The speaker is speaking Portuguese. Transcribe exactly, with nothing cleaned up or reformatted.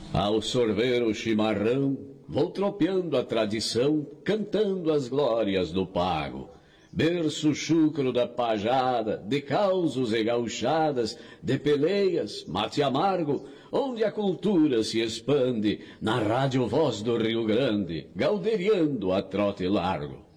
Ao sorver o chimarrão, vou tropeando a tradição, cantando as glórias do pago. Berço chucro da pajada, de causos e gauchadas, de peleias, mate amargo, onde a cultura se expande, na rádio voz do Rio Grande, gauderiando a trote largo.